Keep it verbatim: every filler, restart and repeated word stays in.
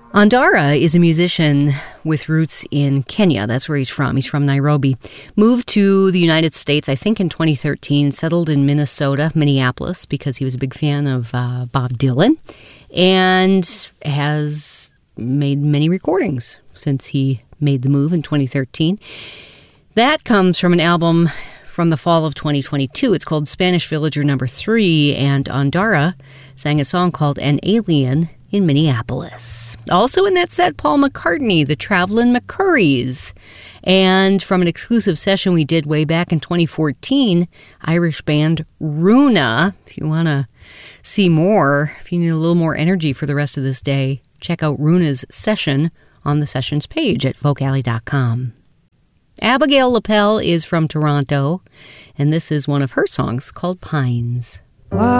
Ondara is a musician with roots in Kenya. That's where he's from. He's from Nairobi. Moved to the United States, I think, in twenty thirteen. Settled in Minnesota, Minneapolis, because he was a big fan of uh, Bob Dylan. And has made many recordings since he made the move in twenty thirteen. That comes from an album from the fall of twenty twenty-two. It's called Spanish Villager Number Three, and Ondara sang a song called An Alien in Minneapolis. Also in that set, Paul McCartney, the Travelin' McCurries. And from an exclusive session we did way back in twenty fourteen, Irish band Runa. If you want to see more, if you need a little more energy for the rest of this day, check out Runa's session on the sessions page at vocalley dot com. Abigail Lapel is from Toronto, and this is one of her songs called Pines. Wow.